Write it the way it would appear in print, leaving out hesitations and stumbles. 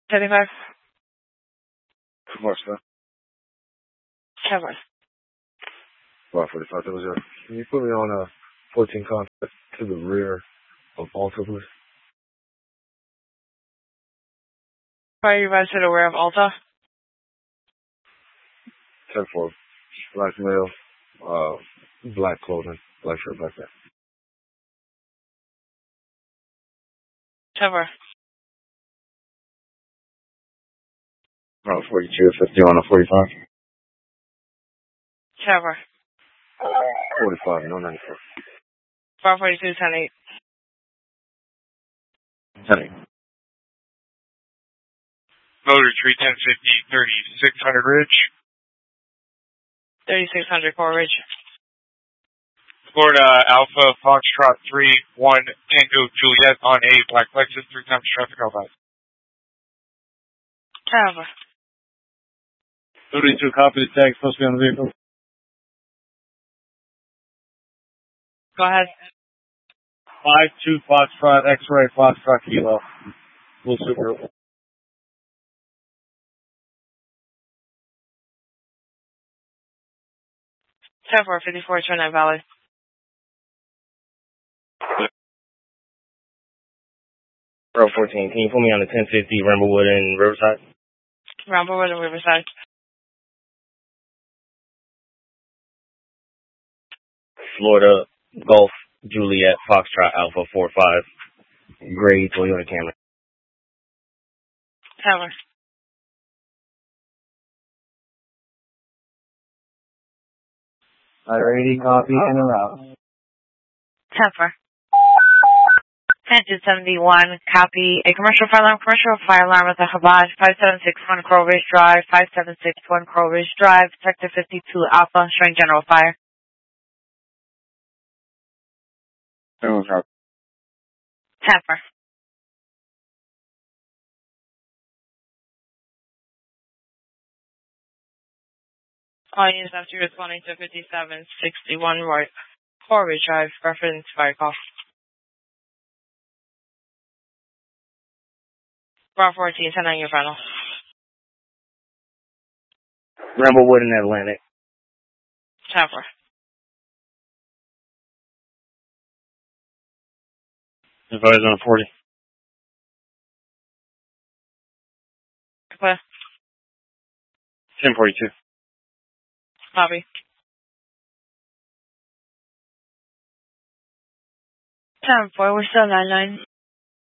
75. Too much, sir. 10. 45. Can you put me on a 14 contact to the rear of Alta, please? Are you guys to the rear of Alta? 10-4. Black male, black clothing, black shirt, black pants. 10. 42, 50 on a 45. 10. 45, no 94. 442, 10-8. 10-8. Motor Tree 1050, 3600 Ridge. 3600 Core Ridge. Florida Alpha Foxtrot 3-1 Tango Juliet on a black Lexus 3 times traffic outside. 10. 32, copy the tag, supposed to be on the vehicle. Go ahead. 5-2 Foxtrot, X-ray, Foxtrot, Kilo. Blue Super. 10-4, 54, 29 Valley. Row 14, can you put me on the 1050 Ramblewood and Riverside? Ramblewood and Riverside. Florida Golf Juliet Foxtrot Alpha 45 gray Toyota Camry. 10. Alrighty, copy and a route. 10-4. 10-71, copy a commercial fire alarm with a Chabad, 5761 Crow Ridge Drive, 5761 Crow Ridge Drive, Sector 52 Alpha, showing general fire. 10-4. All units after responding to 5761 Crow Ridge Drive, reference fire call. Bar 14, 10 on your final. Ramblewood and Atlantic. 10-4. Advise on 40. Clear. 1042. Copy. 10-4, we're still 9-9.